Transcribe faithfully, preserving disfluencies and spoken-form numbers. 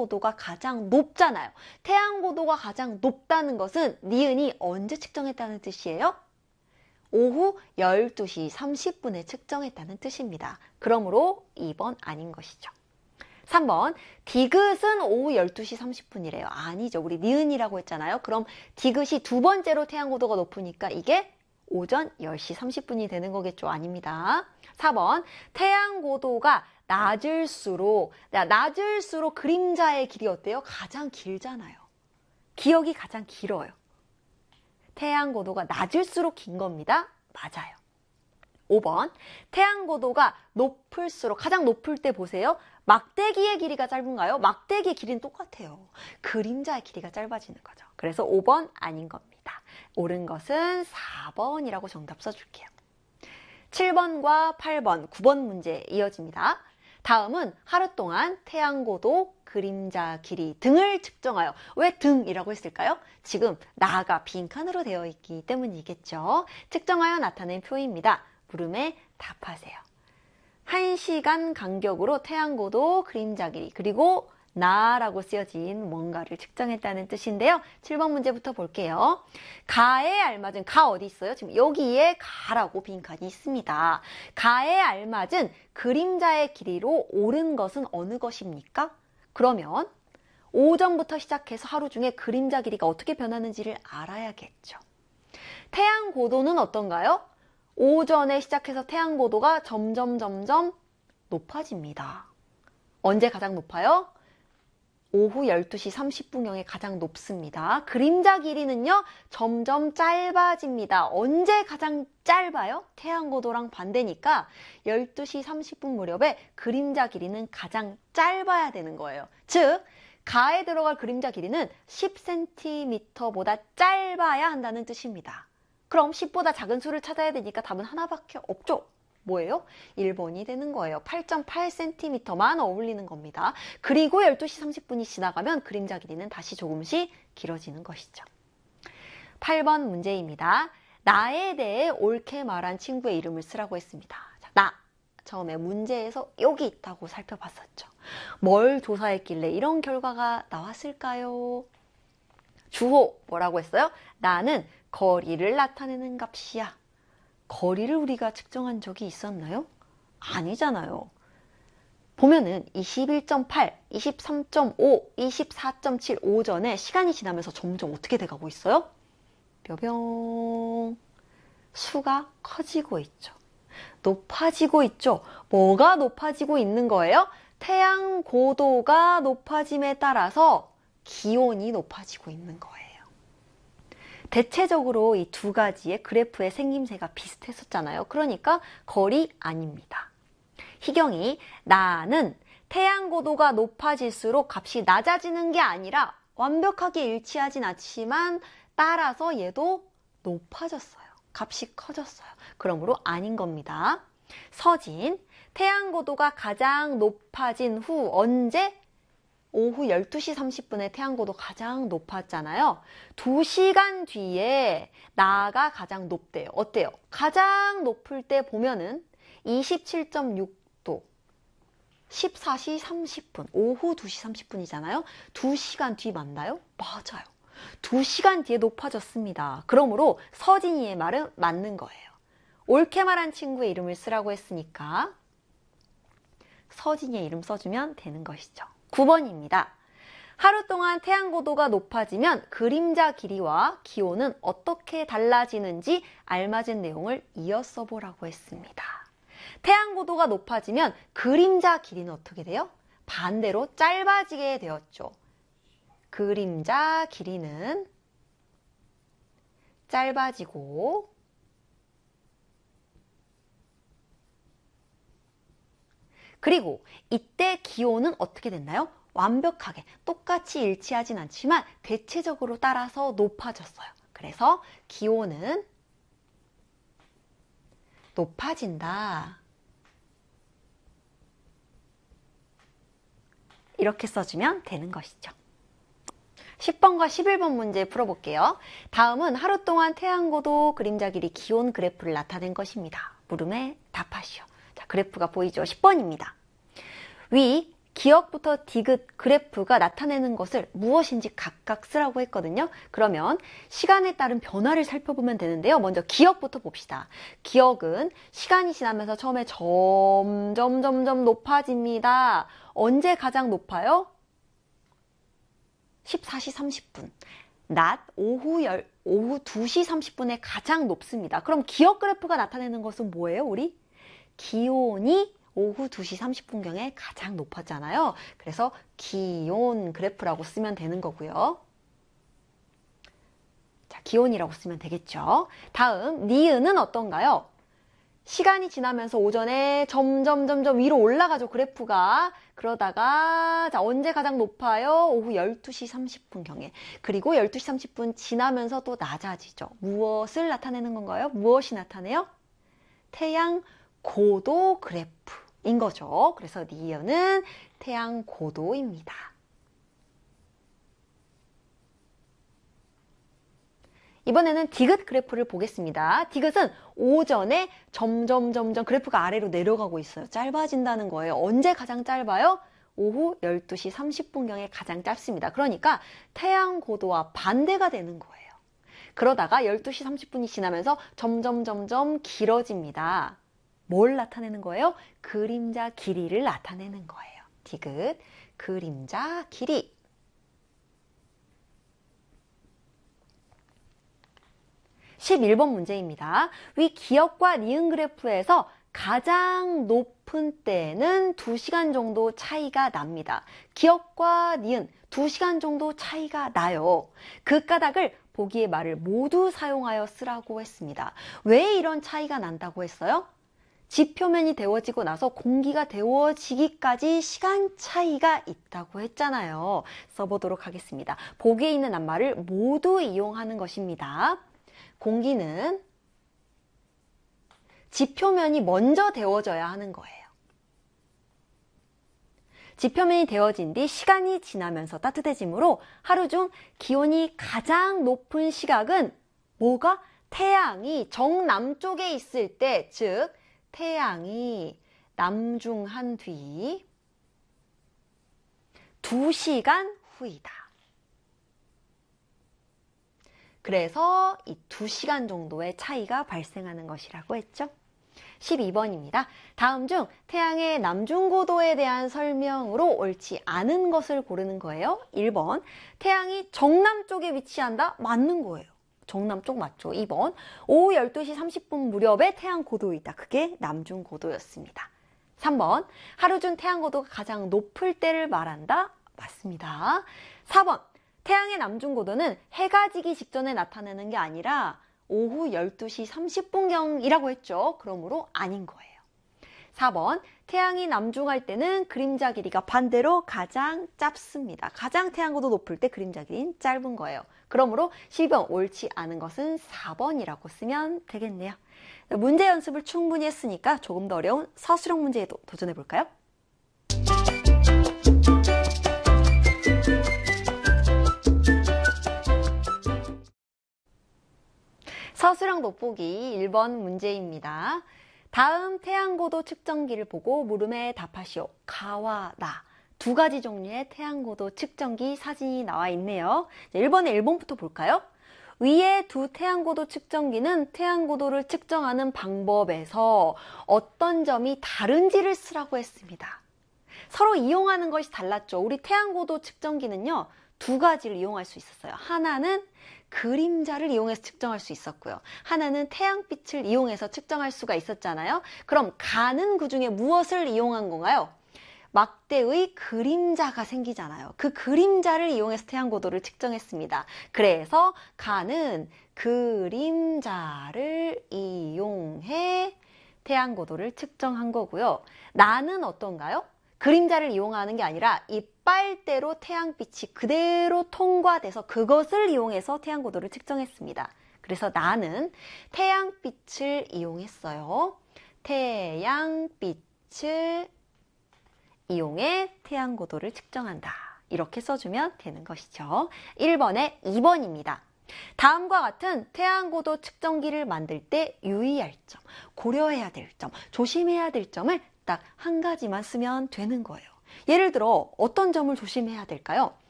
태양고도가 가장 높잖아요. 태양고도가 가장 높다는 것은 니은이 언제 측정했다는 뜻이에요? 오후 열두 시 삼십 분에 측정했다는 뜻입니다. 그러므로 이 번 아닌 것이죠. 삼 번, 디귿은 오후 열두 시 삼십 분이래요. 아니죠. 우리 니은이라고 했잖아요. 그럼 디귿이 두 번째로 태양고도가 높으니까 이게 오전 열 시 삼십 분이 되는 거겠죠. 아닙니다. 사 번, 태양고도가 낮을수록, 낮을수록 그림자의 길이 어때요? 가장 길잖아요. 기억이 가장 길어요. 태양고도가 낮을수록 긴 겁니다. 맞아요. 오 번, 태양고도가 높을수록, 가장 높을 때 보세요. 막대기의 길이가 짧은가요? 막대기의 길이는 똑같아요. 그림자의 길이가 짧아지는 거죠. 그래서 오 번 아닌 겁니다. 옳은 것은 사 번이라고 정답 써줄게요. 칠 번과 팔 번, 구 번 문제 이어집니다. 다음은 하루 동안 태양고도, 그림자 길이 등을 측정하여. 왜 등이라고 했을까요? 지금 나가 빈칸으로 되어 있기 때문이겠죠. 측정하여 나타낸 표입니다. 물음에 답하세요. 한 시간 간격으로 태양고도, 그림자 길이, 그리고 나라고 쓰여진 뭔가를 측정했다는 뜻인데요. 칠 번 문제부터 볼게요. 가에 알맞은, 가 어디 있어요? 지금 여기에 가라고 빈칸이 있습니다. 가에 알맞은 그림자의 길이로 옳은 것은 어느 것입니까? 그러면 오전부터 시작해서 하루 중에 그림자 길이가 어떻게 변하는지를 알아야겠죠. 태양고도는 어떤가요? 오전에 시작해서 태양고도가 점점 점점 높아집니다. 언제 가장 높아요? 오후 열두 시 삼십 분경에 가장 높습니다. 그림자 길이는요, 점점 짧아집니다. 언제 가장 짧아요? 태양고도랑 반대니까 열두 시 삼십 분 무렵에 그림자 길이는 가장 짧아야 되는 거예요. 즉, 가에 들어갈 그림자 길이는 십 센티미터보다 짧아야 한다는 뜻입니다. 그럼 십보다 작은 수를 찾아야 되니까 답은 하나밖에 없죠. 뭐예요? 일 번이 되는 거예요. 팔 점 팔 센티미터만 어울리는 겁니다. 그리고 열두 시 삼십 분이 지나가면 그림자 길이는 다시 조금씩 길어지는 것이죠. 팔 번 문제입니다. 나에 대해 옳게 말한 친구의 이름을 쓰라고 했습니다. 자, 나. 처음에 문제에서 여기 있다고 살펴봤었죠. 뭘 조사했길래 이런 결과가 나왔을까요? 주호 뭐라고 했어요? 나는 거리를 나타내는 값이야. 거리를 우리가 측정한 적이 있었나요? 아니잖아요. 보면은 이십일 점 팔, 이십삼 점 오, 이십사 점 칠 오전에 시간이 지나면서 점점 어떻게 돼가고 있어요? 뾰병 수가 커지고 있죠. 높아지고 있죠. 뭐가 높아지고 있는 거예요? 태양 고도가 높아짐에 따라서 기온이 높아지고 있는 거예요. 대체적으로 이 두 가지의 그래프의 생김새가 비슷했었잖아요. 그러니까 거리 아닙니다. 희경이 나는 태양고도가 높아질수록 값이 낮아지는 게 아니라 완벽하게 일치하진 않지만 따라서 얘도 높아졌어요. 값이 커졌어요. 그러므로 아닌 겁니다. 서진, 태양고도가 가장 높아진 후 언제? 오후 열두 시 삼십 분에 태양고도 가장 높았잖아요. 두 시간 뒤에 나가 가장 높대요. 어때요? 가장 높을 때 보면은 이십칠 점 육 도, 십사 시 삼십 분, 오후 두 시 삼십 분이잖아요. 두 시간 뒤 맞나요? 맞아요. 두 시간 뒤에 높아졌습니다. 그러므로 서진이의 말은 맞는 거예요. 옳게 말한 친구의 이름을 쓰라고 했으니까 서진이의 이름 써주면 되는 것이죠. 구 번입니다. 하루 동안 태양고도가 높아지면 그림자 길이와 기온은 어떻게 달라지는지 알맞은 내용을 이어 써보라고 했습니다. 태양고도가 높아지면 그림자 길이는 어떻게 돼요? 반대로 짧아지게 되었죠. 그림자 길이는 짧아지고 그리고 이때 기온은 어떻게 됐나요? 완벽하게 똑같이 일치하진 않지만 대체적으로 따라서 높아졌어요. 그래서 기온은 높아진다. 이렇게 써주면 되는 것이죠. 십 번과 십일 번 문제 풀어볼게요. 다음은 하루 동안 태양고도, 그림자 길이, 기온 그래프를 나타낸 것입니다. 물음에 답하시오. 자, 그래프가 보이죠? 십 번입니다. 위 기억부터 디귿 그래프가 나타내는 것을 무엇인지 각각 쓰라고 했거든요. 그러면 시간에 따른 변화를 살펴보면 되는데요. 먼저 기억부터 봅시다. 기억은 시간이 지나면서 처음에 점점 점점 높아집니다. 언제 가장 높아요? 십사 시 삼십 분. 낮 오후, 열, 오후 두 시 삼십 분에 가장 높습니다. 그럼 기억 그래프가 나타내는 것은 뭐예요, 우리? 기온이 오후 두 시 삼십 분경에 가장 높았잖아요. 그래서 기온 그래프라고 쓰면 되는 거고요. 자, 기온이라고 쓰면 되겠죠. 다음, 니은은 어떤가요? 시간이 지나면서 오전에 점점 점점 위로 올라가죠, 그래프가. 그러다가 자, 언제 가장 높아요? 오후 열두 시 삼십 분경에. 그리고 열두 시 삼십 분 지나면서 또 낮아지죠. 무엇을 나타내는 건가요? 무엇이 나타내요? 태양 고도 그래프인 거죠. 그래서 니은은 태양 고도입니다. 이번에는 디귿 그래프를 보겠습니다. 디귿은 오전에 점점 점점 그래프가 아래로 내려가고 있어요. 짧아진다는 거예요. 언제 가장 짧아요? 오후 열두 시 삼십 분경에 가장 짧습니다. 그러니까 태양 고도와 반대가 되는 거예요. 그러다가 열두 시 삼십 분이 지나면서 점점 점점 길어집니다. 뭘 나타내는 거예요? 그림자 길이를 나타내는 거예요. 디귿, 그림자 길이. 십일 번 문제입니다. 위 기억과 니은 그래프에서 가장 높은 때는 두 시간 정도 차이가 납니다. 기억과 니은 두 시간 정도 차이가 나요. 그 까닭을 보기의 말을 모두 사용하여 쓰라고 했습니다. 왜 이런 차이가 난다고 했어요? 지표면이 데워지고 나서 공기가 데워지기까지 시간 차이가 있다고 했잖아요. 써보도록 하겠습니다. 보기에 있는 낱말을 모두 이용하는 것입니다. 공기는 지표면이 먼저 데워져야 하는 거예요. 지표면이 데워진 뒤 시간이 지나면서 따뜻해지므로 하루 중 기온이 가장 높은 시각은 뭐가? 태양이 정남쪽에 있을 때, 즉 태양이 남중한 뒤 두 시간 후이다. 그래서 이 두 시간 정도의 차이가 발생하는 것이라고 했죠. 십이 번입니다. 다음 중 태양의 남중고도에 대한 설명으로 옳지 않은 것을 고르는 거예요. 일 번, 태양이 정남쪽에 위치한다? 맞는 거예요. 정남쪽 맞죠. 이 번, 오후 열두 시 삼십 분 무렵에 태양 고도이다. 그게 남중고도였습니다. 삼 번, 하루 중 태양 고도가 가장 높을 때를 말한다. 맞습니다. 사 번, 태양의 남중고도는 해가 지기 직전에 나타나는 게 아니라 오후 열두 시 삼십 분경이라고 했죠. 그러므로 아닌 거예요. 사 번, 태양이 남중할 때는 그림자 길이가 반대로 가장 짧습니다. 가장 태양고도 높을 때 그림자 길이는 짧은 거예요. 그러므로 십이 번 옳지 않은 것은 사 번이라고 쓰면 되겠네요. 문제 연습을 충분히 했으니까 조금 더 어려운 서술형 문제에도 도전해 볼까요? 서술형 돋보기 일 번 문제입니다. 다음 태양고도 측정기를 보고 물음에 답하시오. 가와 나. 두 가지 종류의 태양고도 측정기 사진이 나와 있네요. 일 번에 일 번부터 볼까요? 위의 두 태양고도 측정기는 태양고도를 측정하는 방법에서 어떤 점이 다른지를 쓰라고 했습니다. 서로 이용하는 것이 달랐죠. 우리 태양고도 측정기는요, 두 가지를 이용할 수 있었어요. 하나는 그림자를 이용해서 측정할 수 있었고요. 하나는 태양빛을 이용해서 측정할 수가 있었잖아요. 그럼 가는 그 중에 무엇을 이용한 건가요? 막대의 그림자가 생기잖아요. 그 그림자를 이용해서 태양고도를 측정했습니다. 그래서 가는 그림자를 이용해 태양고도를 측정한 거고요. 나는 어떤가요? 그림자를 이용하는 게 아니라 이 빨대로 태양빛이 그대로 통과돼서 그것을 이용해서 태양고도를 측정했습니다. 그래서 나는 태양빛을 이용했어요. 태양빛을 이용해 태양고도를 측정한다. 이렇게 써주면 되는 것이죠. 일 번에 이 번입니다. 다음과 같은 태양고도 측정기를 만들 때 유의할 점, 고려해야 될 점, 조심해야 될 점을 딱 한 가지만 쓰면 되는 거예요. 예를 들어 어떤 점을 조심해야 될까요?